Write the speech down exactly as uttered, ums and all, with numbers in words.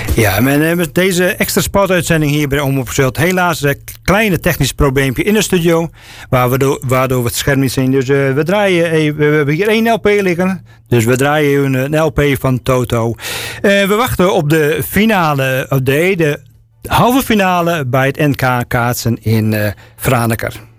Ja, en met deze extra sportuitzending hier bij Omroep Zult. Helaas een kleine technisch probleempje in de studio, waardoor, waardoor we het scherm niet zien. Dus uh, we draaien, uh, we hebben hier één L P liggen. Dus we draaien een, een L P van Toto. Uh, we wachten op de finale, op de, de halve finale bij het N K kaatsen in uh, Franeker.